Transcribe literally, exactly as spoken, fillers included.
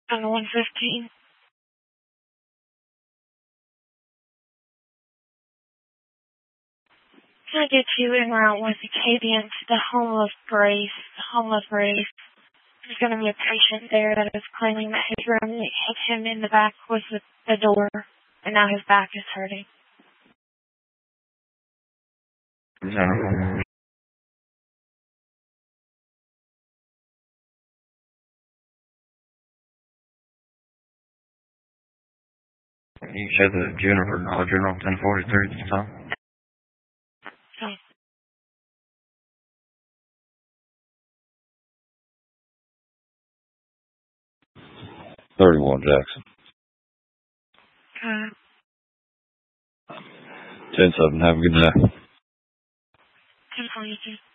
On the one fifteen. Can I get you en route with the Acadian to the home of Brace? The home of Brace. There's going to be a patient there that is claiming that his roommate hit him in the back with the, the door, and now his back is hurting. No. You said the Juniper, no, General ten forty-three at the time? Okay. thirty-one Jackson. Okay. ten seven, have a good day. ten forty-two.